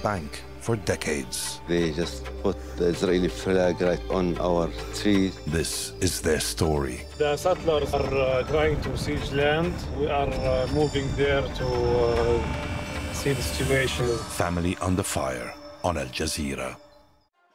Bank for decades. They just put the Israeli flag right on our trees. This is their story. The settlers are trying to siege land. We are moving there to see the situation. Family Under Fire on Al Jazeera.